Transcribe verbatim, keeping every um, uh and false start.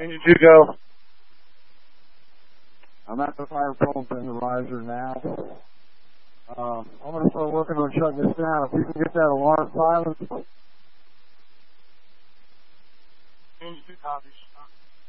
Engine two, go. I'm at the fire pole in the riser now. Uh, I'm going to start working on shutting this down. If we can get that alarm silenced. Engine two copies.